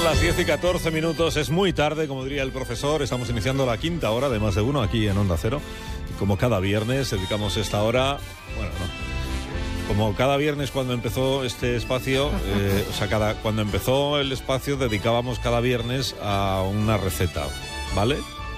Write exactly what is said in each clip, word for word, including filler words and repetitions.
las diez y catorce minutos, es muy tarde, como diría el profesor. Estamos iniciando la quinta hora de Más de Uno aquí en Onda Cero. Y como cada viernes dedicamos esta hora, bueno, no, como cada viernes cuando empezó este espacio, eh, o sea, cada, cuando empezó el espacio dedicábamos cada viernes a una receta, ¿vale?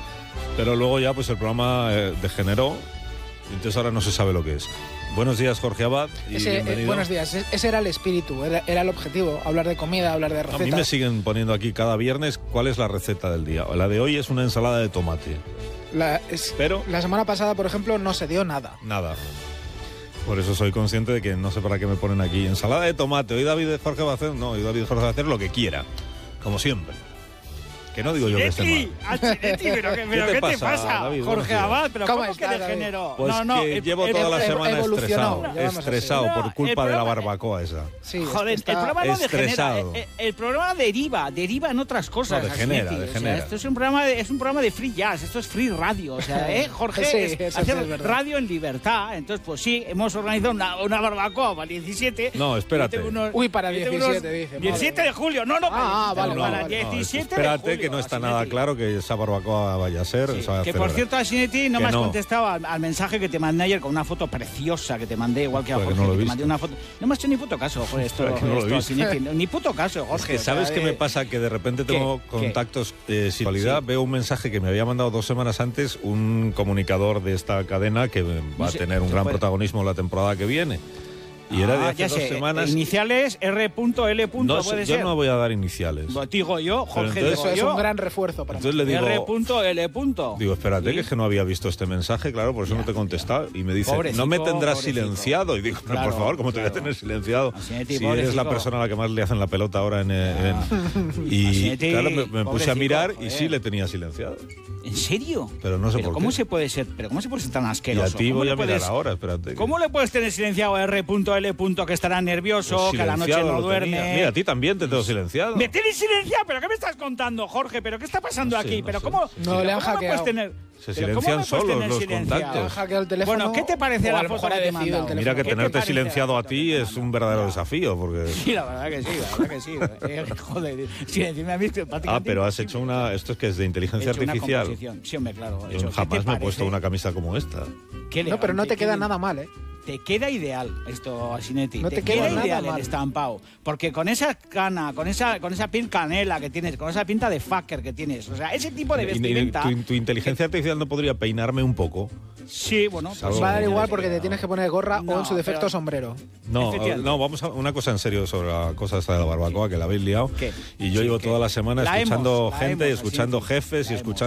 Pero luego ya pues el programa eh, degeneró, y entonces ahora no se sabe lo que es. Buenos días, Jorge Abad, y ese, bienvenido. Eh, buenos días, ese era el espíritu, era, era el objetivo, hablar de comida, hablar de recetas. A mí me siguen poniendo aquí cada viernes cuál es la receta del día. La de hoy es una ensalada de tomate. La, es, Pero la semana pasada, por ejemplo, no se dio nada. Nada. Por eso soy consciente de que no sé para qué me ponen aquí ensalada de tomate. Hoy David Jorge va a hacer, no, hoy David Jorge va a hacer lo que quiera, como siempre. Que no digo yo que esté mal. Alcinetti, pero ¿qué, pero ¿Qué te ¿qué te pasa, pasa, David? Jorge Abad? ¿Pero ¿Cómo cómo, que estás, degeneró? Pues no, no, que el, llevo el, toda la el, semana evolucionó, estresado, estresado No, por el culpa de la programa- barbacoa esa. Sí, Joder, está el programa no degenera, estresado. el, el programa deriva, deriva en otras cosas. No, degenera, Alcinetti. O sea, degenera. esto es un programa de, es un programa de free jazz, esto es free radio, o sea, ¿eh, Jorge? Sí, es eso hacer sí es verdad. radio en libertad. Entonces, pues sí, hemos organizado una, una barbacoa para el diecisiete. No, espérate. Yo tengo unos- Uy, para yo tengo diecisiete, unos- dice, diecisiete madre. de julio, no, no, Ah, para, vale, para vale, vale. diecisiete espérate, de julio. que no está Alcinetti. nada claro que esa barbacoa vaya a ser. Sí, o sea, que pero- por cierto, Alcinetti, no que me has no. contestado al, al mensaje que te mandé ayer con una foto preciosa que te mandé, igual que a Joder, que Jorge, no lo he que te visto. mandé una foto. No me has hecho ni puto caso, joder, esto, Joder, que no lo he esto, visto. Alcinetti, ni puto caso, Jorge. Es que, o sea, ¿sabes qué eh, me pasa? Que de repente tengo ¿qué? contactos de casualidad, Sí. veo un mensaje que me había mandado dos semanas antes un comunicador de esta cadena que va No a sé, tener un se gran puede. protagonismo la temporada que viene. Y era de Ah, hace ya dos sé, semanas. iniciales R L. No, puede yo ser. no voy a dar iniciales. Pues digo yo, Jorge, entonces- Eso digo es yo. un gran refuerzo para Entonces le digo, R L. digo, espérate, Sí. que es que no había visto este mensaje, claro, por eso Ya, no te he contestado. Y me dice, Pobrecito, no me tendrás pobrecito. silenciado. Y digo, pero Claro, por favor, ¿cómo te voy a claro. tener silenciado? Alcinetti, Si eres la pobrecito. persona a la que más le hacen la pelota ahora en... en- y Alcinetti, claro, me, me puse a pobrecito, mirar y joder. sí le tenía silenciado. ¿En serio? Pero no sé por ¿cómo qué. se puede ser? ¿Pero cómo se puede ser tan Y a asqueroso? ti ¿Cómo voy le a mirar puedes- ahora, espérate. ¿Cómo le puedes tener silenciado a R L. que estará nervioso, Pues que a la noche silenciado no lo duerme? tenía. Mira, a ti también te tengo silenciado. Me tienes silenciado, pero ¿qué me estás contando, Jorge? ¿Pero qué está pasando No sé, aquí? no ¿Pero sé. cómo? No, pero le han ¿cómo me hackeado. puedes tener? Se ¿Pero cómo silencian me puedes solos tener los silenciado? Le han contactos. hackeado el teléfono. Bueno, ¿qué te parece o la a lo foto mejor que ha te he decidido el mandado? teléfono. Mira que ¿Qué te tenerte parece silenciado la a foto que ti te he es un mandado? verdadero Ya. desafío, porque... Sí, la verdad que sí, la verdad que sí. Eh, joder, silenciarme a mí que prácticamente Ah, pero has imposible. hecho una... Esto es que es de He inteligencia hecho una artificial. composición. Sí, hombre, claro. he Yo hecho. ¿Qué jamás te me he parece? puesto una camisa como esta. Qué No, pero no te elegante, queda qué- nada mal, ¿eh? Te queda ideal esto, Alcinetti. No te, te queda queda nada ideal mal. el estampado. Porque con esa cana, con esa, con esa piel canela que tienes, con esa pinta de fucker que tienes, o sea, ese tipo de Y- y- vestimenta. tu, tu inteligencia artificial no podría peinarme un poco. Sí, bueno, pues Salvo- Va a dar no, igual porque te tienes que poner gorra No, o en su defecto pero- sombrero. No, Efectivamente. no, vamos a una cosa en serio sobre la cosa esta de la barbacoa que la habéis liado. ¿Qué? Y yo Sí, llevo ¿qué? toda la semana La escuchando hemos, la gente, y hemos, escuchando así, jefes y la escuchando